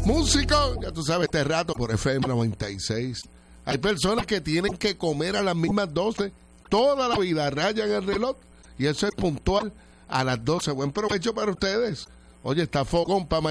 Músico, ya tú sabes, este rato por FM 96. Hay personas que tienen que comer a las mismas 12 toda la vida, rayan el reloj y eso es puntual a las 12. Buen provecho para ustedes. Oye, está fogón para